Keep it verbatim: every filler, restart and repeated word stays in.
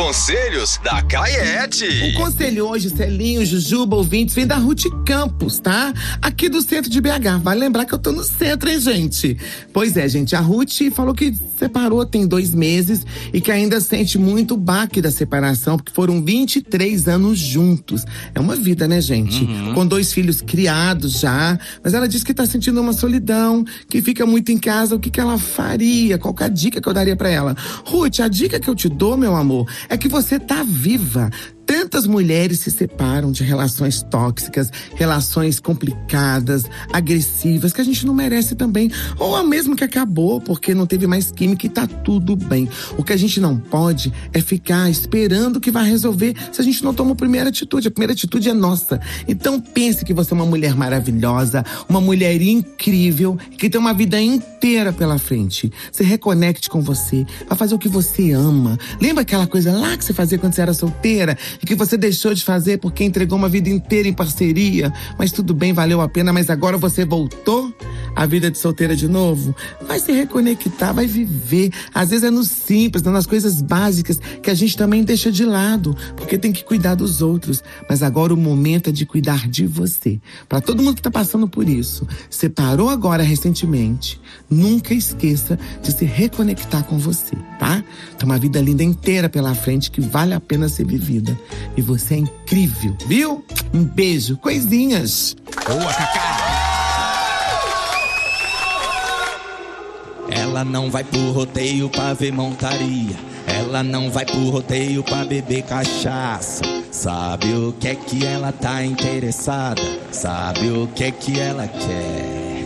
Conselhos da Caiete. O conselho hoje, Celinho, Jujuba, ouvintes, vem da Ruth Campos, tá? Aqui do centro de B H. Vale lembrar que eu tô no centro, hein, gente? Pois é, gente, a Ruth falou que separou tem dois meses e que ainda sente muito o baque da separação, porque foram vinte e três anos juntos. É uma vida, né, gente? Uhum. Com dois filhos criados já, mas ela diz que tá sentindo uma solidão, que fica muito em casa. O que que ela faria? Qual que é a dica que eu daria pra ela? Ruth, a dica que eu te dou, meu amor, é que você tá viva. Tantas mulheres se separam de relações tóxicas, relações complicadas, agressivas, que a gente não merece também. Ou a mesmo que acabou porque não teve mais química e tá tudo bem. O que a gente não pode é ficar esperando que vai resolver se a gente não toma a primeira atitude. A primeira atitude é nossa. Então pense que você é uma mulher maravilhosa, uma mulher incrível, que tem uma vida inteira pela frente. Se reconecte com você, vai fazer o que você ama. Lembra aquela coisa lá que você fazia quando você era solteira? E que você deixou de fazer porque entregou uma vida inteira em parceria. Mas tudo bem, valeu a pena, mas agora você voltou à vida de solteira de novo? Vai se reconectar, vai viver. Às vezes é no simples, nas coisas básicas, que a gente também deixa de lado, porque tem que cuidar dos outros. Mas agora o momento é de cuidar de você. Para todo mundo que tá passando por isso, separou agora recentemente, nunca esqueça de se reconectar com você, tá? Tem uma vida linda inteira pela frente que vale a pena ser vivida. E você é incrível, viu? Um beijo, coisinhas. Boa, Cacá! Ela não vai pro rodeio pra ver montaria. Ela não vai pro rodeio pra beber cachaça. Sabe o que é que ela tá interessada? Sabe o que é que ela quer?